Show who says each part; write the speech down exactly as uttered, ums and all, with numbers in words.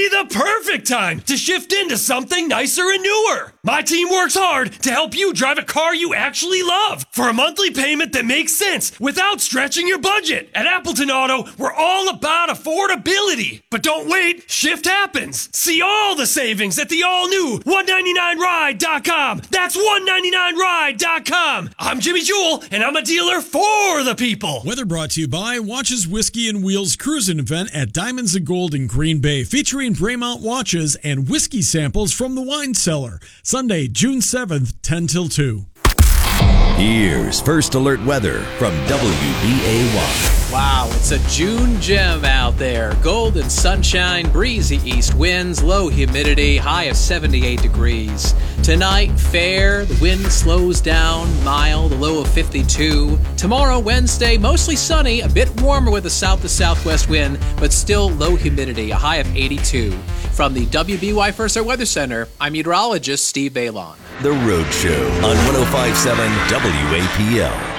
Speaker 1: The perfect time to shift into something nicer and newer. My team works hard to help you drive a car you actually love for a monthly payment that makes sense without stretching your budget. At Appleton Auto, we're all about affordability. But don't wait, shift happens. See all the savings at the all-new one ninety-nine ride dot com. That's one ninety-nine ride dot com. I'm Jimmy Jewell, and I'm a dealer for the people.
Speaker 2: Weather brought to you by Watches, Whiskey, and Wheels Cruising Event at Diamonds and Gold in Green Bay, featuring Braemont watches and whiskey samples from the wine cellar. Sunday, June seventh, ten till two.
Speaker 3: Here's First Alert weather from W B A one.
Speaker 4: Wow, it's a June gem out there. Golden sunshine, breezy east winds, low humidity, high of seventy-eight degrees. Tonight, fair, the wind slows down, mild, a low of fifty-two. Tomorrow, Wednesday, mostly sunny, a bit warmer with a south to southwest wind, but still low humidity, a high of eighty-two. From the W B Y First Alert Weather Center, I'm meteorologist Steve Bailon.
Speaker 3: The Road Show on one oh five point seven W A P L.